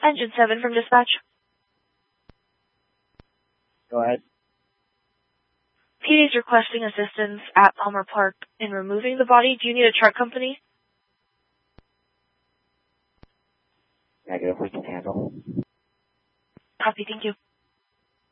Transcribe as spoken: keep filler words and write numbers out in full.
Engine seven from dispatch. Go ahead. P D is requesting assistance at Palmer Park in removing the body. Do you need a truck company? Negative, we can handle. Copy, thank you.